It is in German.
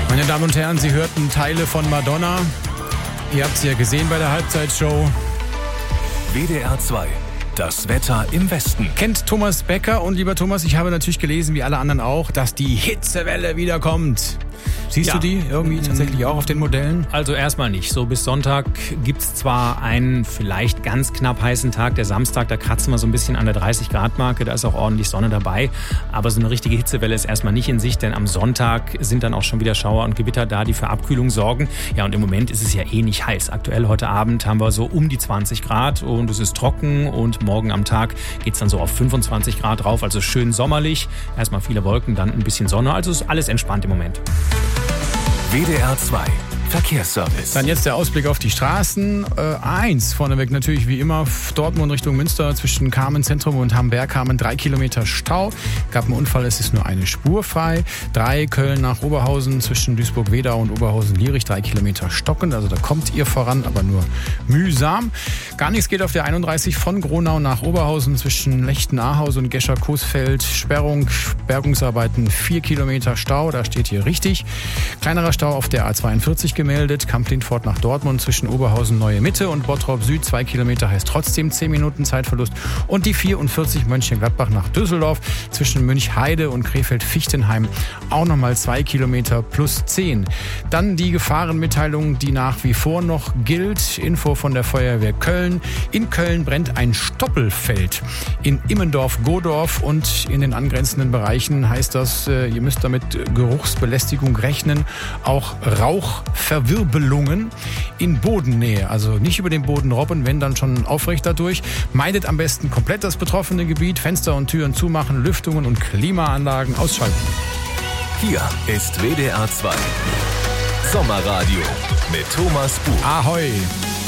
Meine Damen und Herren, Sie hörten Teile von Madonna. Ihr habt sie ja gesehen bei der Halbzeitshow. WDR 2. Das Wetter im Westen. Kennt Thomas Becker. Und lieber Thomas, ich habe natürlich gelesen, wie alle anderen auch, dass die Hitzewelle wieder kommt. Siehst du die irgendwie tatsächlich auch auf den Modellen? Also erstmal nicht. So bis Sonntag gibt's zwar einen vielleicht ganz knapp heißen Tag, der Samstag, da kratzen wir so ein bisschen an der 30-Grad-Marke, da ist auch ordentlich Sonne dabei. Aber so eine richtige Hitzewelle ist erstmal nicht in Sicht, denn am Sonntag sind dann auch schon wieder Schauer und Gewitter da, die für Abkühlung sorgen. Ja, und im Moment ist es ja eh nicht heiß. Aktuell heute Abend haben wir so um die 20 Grad und es ist trocken und morgen am Tag geht's dann so auf 25 Grad rauf, also schön sommerlich. Erstmal viele Wolken, dann ein bisschen Sonne, also ist alles entspannt im Moment. WDR 2 Verkehrsservice. Dann jetzt der Ausblick auf die Straßen. A1 vorneweg natürlich wie immer Dortmund Richtung Münster zwischen Kamen Zentrum und Hamm-Bergkamen 3 Kilometer Stau. Gab einen Unfall, es ist nur eine Spur frei. 3 Köln nach Oberhausen zwischen Duisburg-Wedau und Oberhausen-Lierich 3 Kilometer stockend. Also da kommt ihr voran, aber nur mühsam. Gar nichts geht auf der 31 von Gronau nach Oberhausen zwischen Lechten-Ahaus und Gescher-Coesfeld. Sperrung, Bergungsarbeiten 4 Kilometer Stau. Da steht hier richtig. Kleinerer Stau auf der A42 gemeldet. Kamp-Lindfort nach Dortmund zwischen Oberhausen Neue Mitte und Bottrop Süd 2 Kilometer heißt trotzdem 10 Minuten Zeitverlust. Und die 44 Mönchengladbach nach Düsseldorf zwischen Münchheide und Krefeld-Fichtenheim auch nochmal 2 Kilometer plus 10. Dann die Gefahrenmitteilung, die nach wie vor noch gilt. Info von der Feuerwehr Köln. In Köln brennt ein Stoppelfeld. In Immendorf-Godorf und in den angrenzenden Bereichen heißt das, ihr müsst damit Geruchsbelästigung rechnen. Auch Rauchverwirbelungen in Bodennähe. Also nicht über den Boden robben, wenn dann schon aufrecht dadurch. Meidet am besten komplett das betroffene Gebiet. Fenster und Türen zumachen, Lüftungen und Klimaanlagen ausschalten. Hier ist WDR 2 Sommerradio mit Thomas Buch. Ahoi!